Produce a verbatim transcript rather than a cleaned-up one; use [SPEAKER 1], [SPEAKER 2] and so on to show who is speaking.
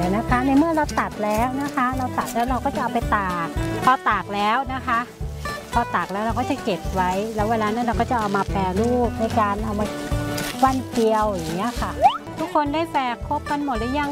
[SPEAKER 1] ดี๋ยวนะคะในเมื่อเราตัดแล้วนะคะ เราตัดแล้วเราก็จะเอาไปตากพอตากแล้วนะคะพอตากแล้วเราก็จะเก็บไว้แล้วเวลานั้นเราก็จะเอามาแปรรูปในการเอามาปั้นเกลียวอย่างเงี้ยค่ะทุกคนได้แฝกครบกันหมดหรือยัง